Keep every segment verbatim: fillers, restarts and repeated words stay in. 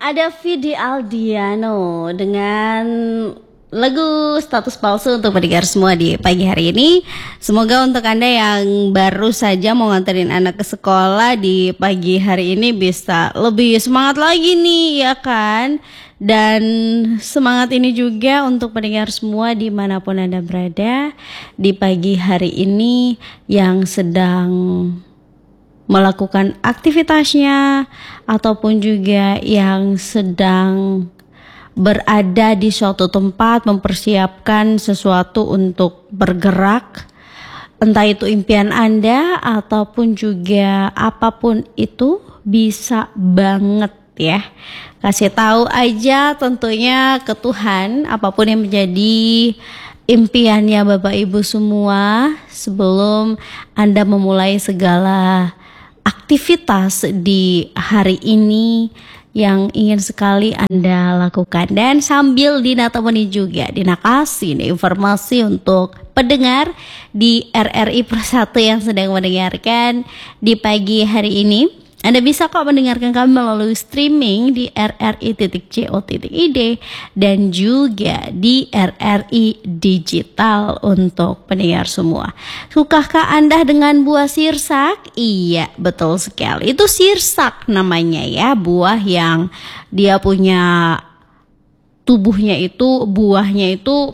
ada Vidi Aldiano dengan lagu Status Palsu untuk pendengar semua di pagi hari ini. Semoga untuk Anda yang baru saja mau nganterin anak ke sekolah di pagi hari ini bisa lebih semangat lagi nih, ya kan? Dan semangat ini juga untuk pendengar semua dimanapun Anda berada di pagi hari ini yang sedang melakukan aktivitasnya ataupun juga yang sedang berada di suatu tempat mempersiapkan sesuatu untuk bergerak, entah itu impian Anda ataupun juga apapun itu, bisa banget ya kasih tahu aja tentunya ke Tuhan apapun yang menjadi impiannya Bapak Ibu semua sebelum Anda memulai segala aktivitas di hari ini yang ingin sekali Anda lakukan. Dan sambil Dina temani juga, Dina kasih nih informasi untuk pendengar di R R I Persatu yang sedang mendengarkan di pagi hari ini. Anda bisa kok mendengarkan kami melalui streaming di r r i titik co titik i d dan juga di R R I Digital untuk pendengar semua. Sukakah Anda dengan buah sirsak? Iya, betul sekali. Itu sirsak namanya ya, buah yang dia punya tubuhnya itu, buahnya itu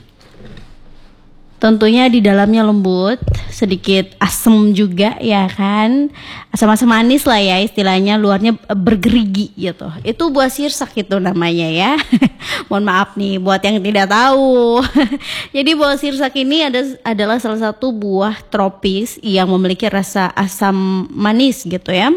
tentunya di dalamnya lembut, sedikit asam juga ya kan, asam-asam manis lah ya istilahnya, luarnya bergerigi gitu. Itu buah sirsak itu namanya ya. Mohon maaf nih buat yang tidak tahu. Jadi buah sirsak ini ada, adalah salah satu buah tropis yang memiliki rasa asam manis gitu ya.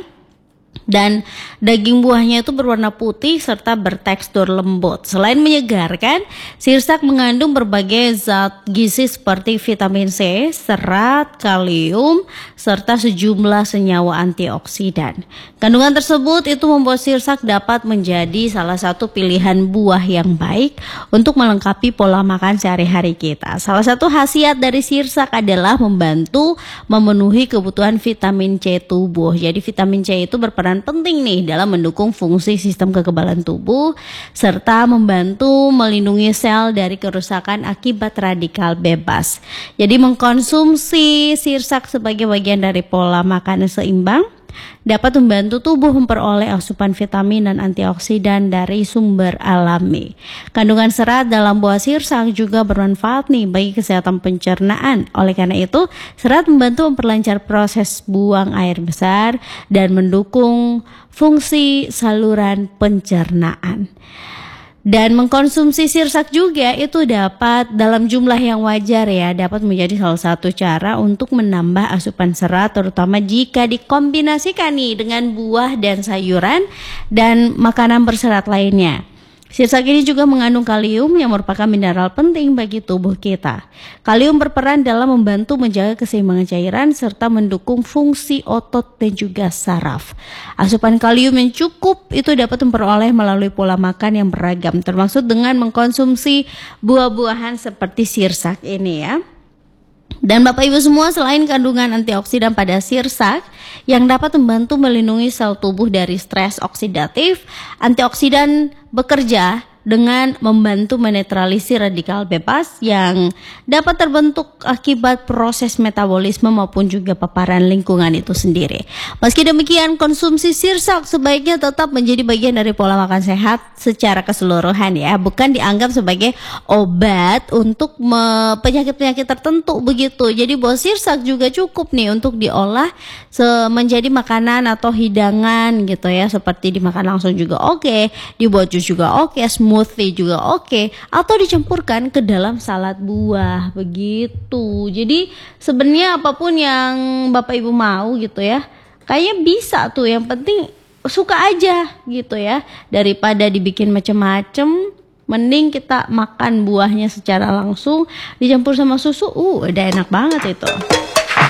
Dan daging buahnya itu berwarna putih serta bertekstur lembut. Selain menyegarkan, sirsak mengandung berbagai zat gizi seperti vitamin C, serat, kalium, serta sejumlah senyawa antioksidan. Kandungan tersebut itu membuat sirsak dapat menjadi salah satu pilihan buah yang baik untuk melengkapi pola makan sehari-hari kita. Salah satu khasiat dari sirsak adalah membantu memenuhi kebutuhan vitamin C tubuh. Jadi vitamin C itu berperan penting nih dalam mendukung fungsi sistem kekebalan tubuh serta membantu melindungi sel dari kerusakan akibat radikal bebas. Jadi mengkonsumsi sirsak sebagai bagian dari pola makan seimbang dapat membantu tubuh memperoleh asupan vitamin dan antioksidan dari sumber alami. Kandungan serat dalam buah sirsak juga bermanfaat nih bagi kesehatan pencernaan. Oleh karena itu, serat membantu memperlancar proses buang air besar dan mendukung fungsi saluran pencernaan. Dan mengkonsumsi sirsak juga itu dapat dalam jumlah yang wajar ya, dapat menjadi salah satu cara untuk menambah asupan serat, terutama jika dikombinasikan nih dengan buah dan sayuran dan makanan berserat lainnya. Sirsak ini juga mengandung kalium yang merupakan mineral penting bagi tubuh kita. Kalium berperan dalam membantu menjaga keseimbangan cairan serta mendukung fungsi otot dan juga saraf. Asupan kalium yang cukup itu dapat memperoleh melalui pola makan yang beragam, termasuk dengan mengkonsumsi buah-buahan seperti sirsak ini ya. Dan Bapak Ibu semua, selain kandungan antioksidan pada sirsak yang dapat membantu melindungi sel tubuh dari stres oksidatif, antioksidan bekerja dengan membantu menetralisir radikal bebas yang dapat terbentuk akibat proses metabolisme maupun juga paparan lingkungan itu sendiri. Meski demikian, konsumsi sirsak sebaiknya tetap menjadi bagian dari pola makan sehat secara keseluruhan ya, bukan dianggap sebagai obat untuk me- penyakit-penyakit tertentu begitu. Jadi buah sirsak juga cukup nih untuk diolah se- menjadi makanan atau hidangan gitu ya, seperti dimakan langsung juga oke, dibuat jus juga oke, smoothie juga oke, atau dicampurkan ke dalam salad buah begitu. Jadi sebenarnya apapun yang Bapak Ibu mau gitu ya, kayaknya bisa tuh, yang penting suka aja gitu ya, daripada dibikin macem-macem. Mending kita makan buahnya secara langsung dicampur sama susu, uh udah enak banget itu.